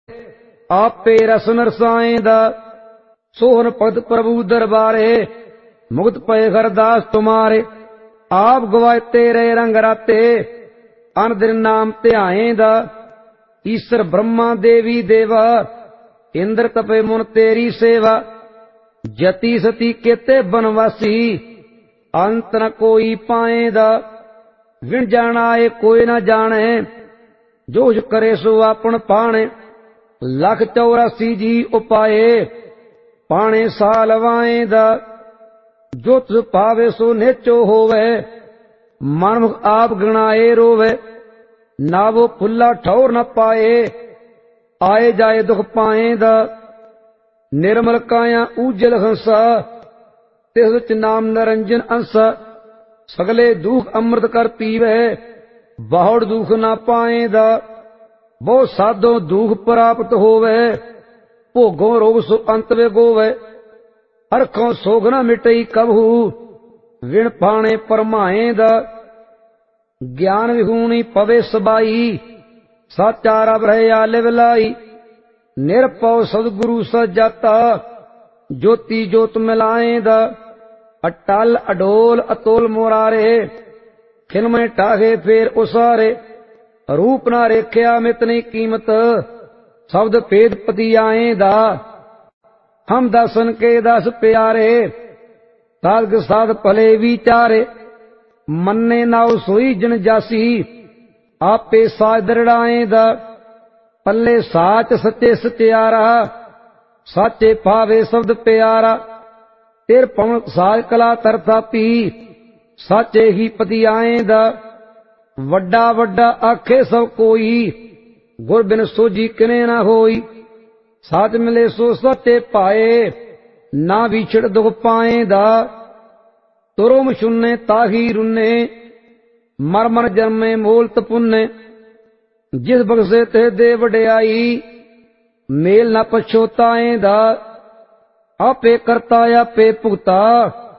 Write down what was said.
आपे रसन रसाएंदा सोहन भगत प्रभु दरबारे मुक्त पए हरदास तुम्हारे। आप गवाए तेरे रंग राते अन दिन नाम ध्याएंदा ईश्वर ब्रह्मा देवी देवा इंद्र तपे मुन तेरी सेवा। जति सती केते बनवासी अंत न कोई पाएंदा विण जानाए कोई न जाने जो करे सो आपन पाणे। लख 84 जी उपाए पाणे साल वाएंदा जो तुझ पावे सो नेचो होवे मनमुख आप गणाए रोवे। ना वो फुल्ला ठौर न पाए आए जाए दुख पाएंदा निर्मल काया उजल हंसा तिस विच नाम निरंजन अंसा। सगले दुख अमृत कर पीवे बहुड़ दुख ना पाएंदा बहु साधो दुख प्राप्त होवे भोगों रोग सो अंत वे गोवे। अरखों सोग न मिटई कबहू विण पाणे परमाएंदा ज्ञान विहूणी पवे सबाई साचा रब रहे आले विलाई। निरपौ सदगुरु सजाता ज्योति ज्योत मिलाएंदा अटल अडोल अतोल मोरारे खिलमे टाहे फेर उसारे। रूप ना रेख्या मितनी कीमत शब्द भेद पति आएंदा हम दसन के दस प्यारे साध साध भले विचारे। मन्ने नाउ सोई जन जासी आपे साज दरड़ाएंदा पल्ले साच सच्चे सत्यारा साचे पावे शब्द प्यारा। तेर पवन साज कला तरता पी साचे ही पति आएंदा वड्डा वड्डा आखे सब कोई गुर बिन सोजी किने ना होई। साच मिले सो सच्चे पाए ना विछड़ दुख पाएंदा तुरुम शुन्ने ताही रुन्ने मर मर जन्मे मोलत पुन्ने। जिस बख्शे ते दे वड्याई मेल न पछोताएंदा आपे करता आपे भुगता